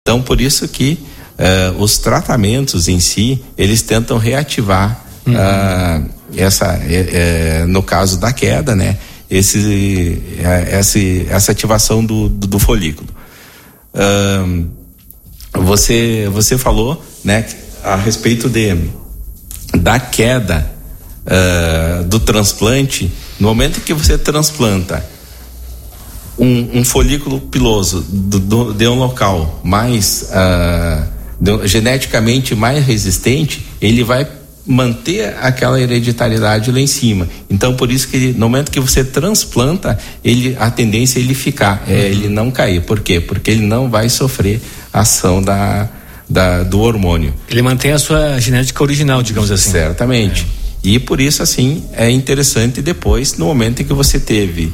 Então, por isso que os tratamentos em si, eles tentam reativar no caso da queda, né? Essa ativação do folículo. Você falou, né, a respeito da queda do transplante. No momento que você transplanta um folículo piloso de um local mais geneticamente mais resistente, ele vai manter aquela hereditariedade lá em cima. Então, por isso que no momento que você transplanta, a tendência é ele ficar, ele não cair. Por quê? Porque ele não vai sofrer a ação do hormônio. Ele mantém a sua genética original, digamos assim. Certamente. E por isso, assim, é interessante depois, no momento em que você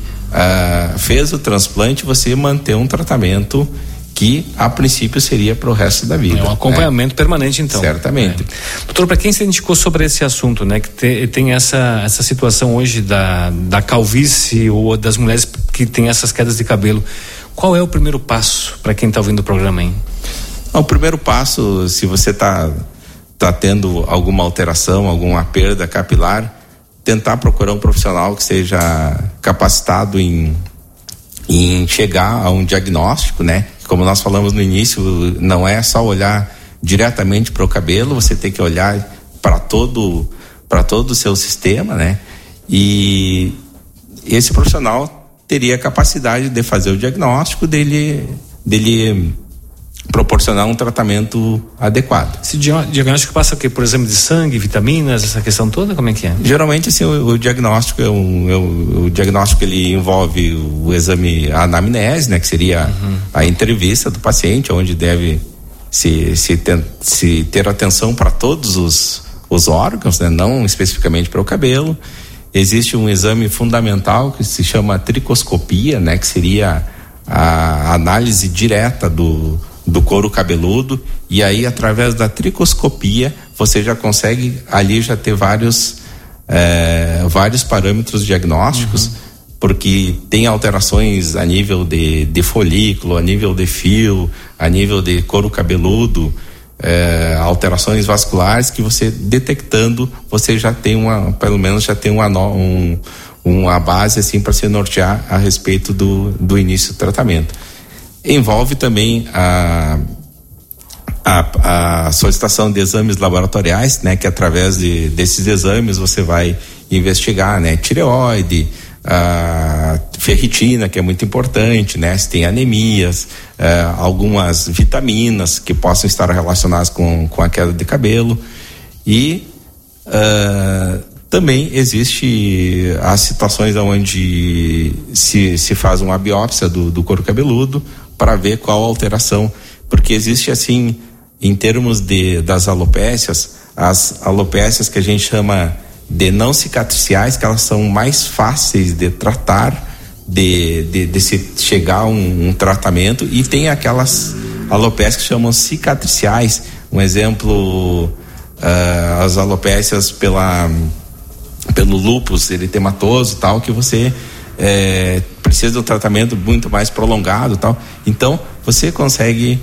fez o transplante, você manter um tratamento que a princípio seria para o resto da vida. É um acompanhamento permanente, então. Certamente. Doutor, para quem se indicou sobre esse assunto, né, que tem essa situação hoje da calvície ou das mulheres que têm essas quedas de cabelo, qual é o primeiro passo para quem está ouvindo o programa aí? O primeiro passo, se você está tendo alguma alteração, alguma perda capilar, tentar procurar um profissional que seja capacitado em chegar a um diagnóstico, né? Como nós falamos no início, não é só olhar diretamente para o cabelo, você tem que olhar para todo o seu sistema, né? E esse profissional teria a capacidade de fazer o diagnóstico, dele proporcionar um tratamento adequado. Esse diagnóstico passa o quê? Por exame de sangue, vitaminas, essa questão toda? Como é que é? Geralmente, assim, o diagnóstico o diagnóstico ele envolve o exame, a anamnese, né? Que seria a entrevista do paciente, onde deve se ter atenção para todos os órgãos, né? Não especificamente para o cabelo. Existe um exame fundamental que se chama tricoscopia, né? Que seria a análise direta do couro cabeludo, e aí através da tricoscopia você já consegue ali já ter vários parâmetros diagnósticos, porque tem alterações a nível de folículo, a nível de fio, a nível de couro cabeludo, alterações vasculares que você detectando, você já tem pelo menos já tem uma base assim para se nortear a respeito do início do tratamento. Envolve também a solicitação de exames laboratoriais, né? Que através desses exames você vai investigar, né? Tireoide, a ferritina, que é muito importante, né? Se tem anemias, algumas vitaminas que possam estar relacionadas com a queda de cabelo. E também existe as situações onde se faz uma biópsia do couro cabeludo para ver qual a alteração, porque existe assim, em termos das alopécias, as alopécias que a gente chama de não cicatriciais, que elas são mais fáceis de tratar, de se chegar a um tratamento, e tem aquelas alopécias que chamam cicatriciais. Um exemplo, as alopécias pelo lúpus eritematoso, tal, que você precisa de um tratamento muito mais prolongado, tal. Então você consegue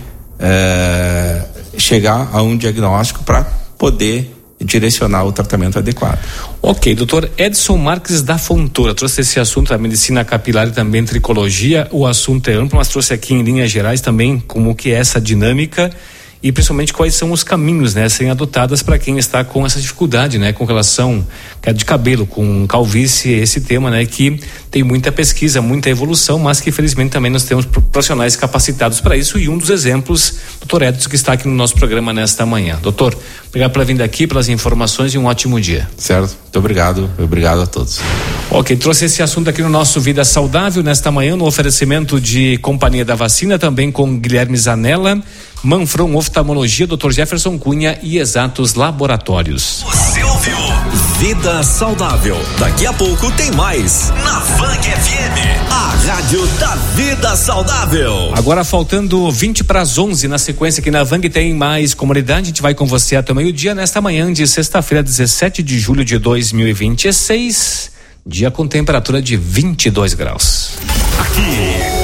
chegar a um diagnóstico para poder direcionar o tratamento adequado. Ok, doutor Edson Marques da Fontoura trouxe esse assunto da medicina capilar e também tricologia. O assunto é amplo, mas trouxe aqui em linhas gerais também como que é essa dinâmica e principalmente quais são os caminhos, né, a serem adotadas para quem está com essa dificuldade, né, com relação queda de cabelo, com calvície, esse tema, né, que tem muita pesquisa, muita evolução, mas que felizmente também nós temos profissionais capacitados para isso, e um dos exemplos, doutor Edson, que está aqui no nosso programa nesta manhã. Doutor, obrigado pela vinda aqui, pelas informações e um ótimo dia. Certo, muito obrigado a todos. Ok, trouxe esse assunto aqui no nosso Vida Saudável nesta manhã, no oferecimento de Companhia da Vacina, também com Guilherme Zanella, Manfron Oftalmologia, Dr. Jefferson Cunha e Exatos Laboratórios. Você ouviu Vida Saudável. Daqui a pouco tem mais na Vang FM, a rádio da Vida Saudável. Agora faltando 20 para as 11, na sequência aqui na Vang tem mais comunidade. A gente vai com você até o meio-dia nesta manhã de sexta-feira, 17 de julho de 2026, dia com temperatura de 22 graus. Aqui